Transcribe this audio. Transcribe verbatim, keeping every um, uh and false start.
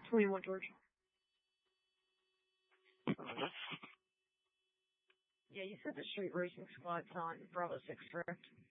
twenty-one, George. Uh-huh. Yeah, you said the street racing squad's on Bravo six, correct?